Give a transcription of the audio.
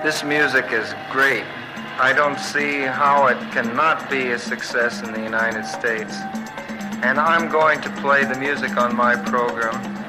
This music is great. I don't see how it cannot be a success in the United States. And I'm going to play the music on my program